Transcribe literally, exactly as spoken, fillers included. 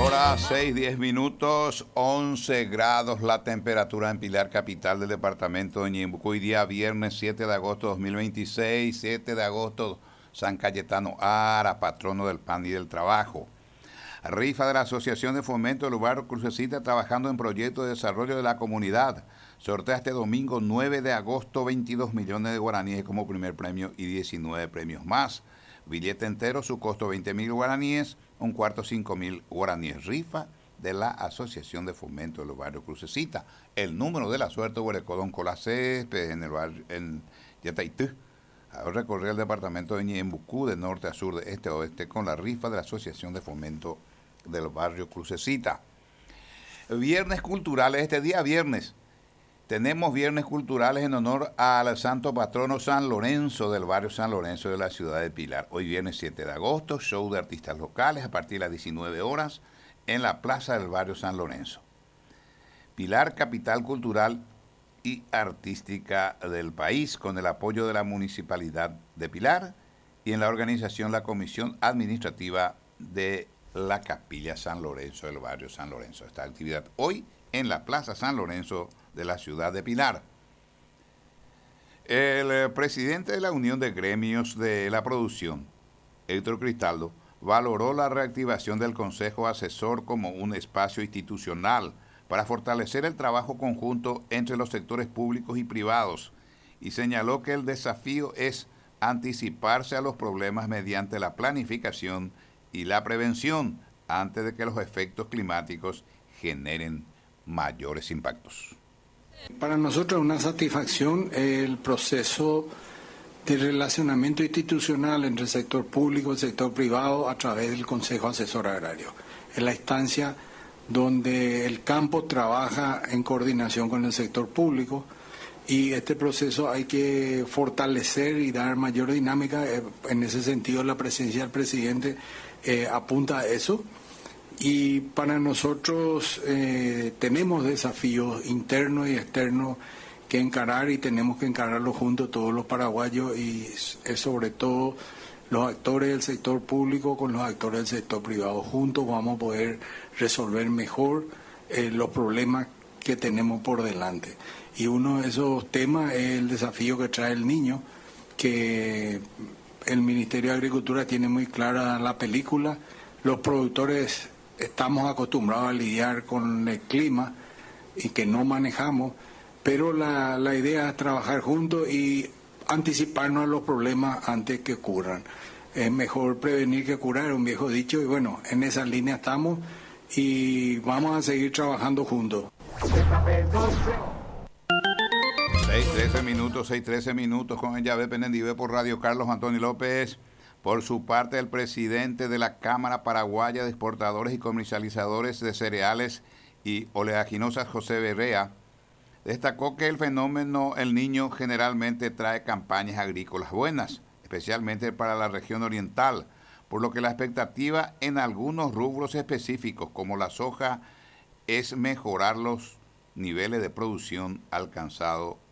hora, seis, diez minutos, once grados la temperatura en Pilar, capital del departamento de Ñeembucú. Hoy día viernes siete de agosto de dos mil veintiséis, siete de agosto, San Cayetano Ara, patrono del pan y del trabajo. Rifa de la Asociación de Fomento del Barrio Crucecita, trabajando en proyectos de desarrollo de la comunidad. Sortea este domingo nueve de agosto veintidós millones de guaraníes como primer premio y diecinueve premios más. Billete entero, su costo veinte mil guaraníes, un cuarto cinco mil guaraníes. Rifa de la Asociación de Fomento del Barrio Crucecita. El número de la suerte, Huerecodón Colacés, en el barrio, en Yataitú. Ahora recorrer el departamento de Ñeembucú, de norte a sur, de este a oeste, con la rifa de la Asociación de Fomento del Barrio Crucecita. Viernes culturales, este día viernes. Tenemos viernes culturales en honor al santo patrono San Lorenzo del barrio San Lorenzo de la ciudad de Pilar. Hoy viernes siete de agosto, show de artistas locales a partir de las diecinueve horas en la plaza del barrio San Lorenzo. Pilar, capital cultural y artística del país, con el apoyo de la Municipalidad de Pilar y en la organización la Comisión Administrativa de la Capilla San Lorenzo del barrio San Lorenzo. Esta actividad hoy en la Plaza San Lorenzo de la ciudad de Pilar. El presidente de la Unión de Gremios de la Producción, Héctor Cristaldo, valoró la reactivación del Consejo Asesor como un espacio institucional para fortalecer el trabajo conjunto entre los sectores públicos y privados y señaló que el desafío es anticiparse a los problemas mediante la planificación y la prevención antes de que los efectos climáticos generen mayores impactos. Para nosotros es una satisfacción el proceso de relacionamiento institucional entre el sector público y el sector privado a través del Consejo Asesor Agrario. Es la instancia donde el campo trabaja en coordinación con el sector público y este proceso hay que fortalecer y dar mayor dinámica. En ese sentido, la presencia del presidente eh, apunta a eso. Y para nosotros eh, tenemos desafíos internos y externos que encarar y tenemos que encararlos juntos todos los paraguayos y es sobre todo los actores del sector público con los actores del sector privado. Juntos vamos a poder resolver mejor eh, los problemas que tenemos por delante. Y uno de esos temas es el desafío que trae el niño, que el Ministerio de Agricultura tiene muy clara la película. Los productores estamos acostumbrados a lidiar con el clima y que no manejamos, pero la, la idea es trabajar juntos y anticiparnos a los problemas antes que ocurran. Es mejor prevenir que curar, un viejo dicho, y bueno, en esa línea estamos y vamos a seguir trabajando juntos. seis trece minutos, seis trece minutos con el llave Penendive por Radio Carlos Antonio López. Por su parte, el presidente de la Cámara Paraguaya de Exportadores y Comercializadores de Cereales y Oleaginosas, José Berrea, destacó que el fenómeno El Niño generalmente trae campañas agrícolas buenas, especialmente para la región oriental, por lo que la expectativa en algunos rubros específicos, como la soja, es mejorar los niveles de producción alcanzados